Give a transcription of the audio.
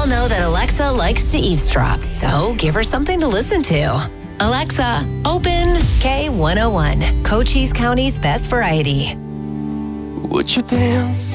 all know that Alexa likes to eavesdrop, so give her something to listen to. Alexa, open K101, Cochise County's best variety. Would you dance